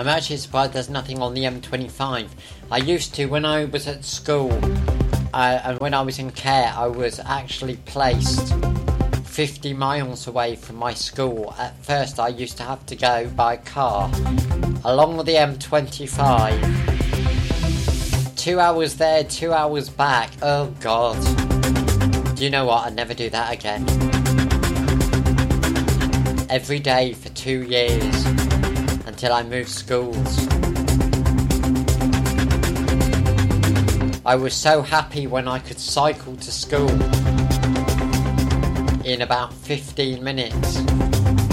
I'm actually surprised there's nothing on the M25. I used to, when I was at school, and when I was in care, I was actually placed 50 miles away from my school. At first I used to have to go by car along the M25. 2 hours there, 2 hours back. Oh God. Do you know what? I'd never do that again. Every day for 2 years until I moved schools. I was so happy when I could cycle to school in about 15 minutes.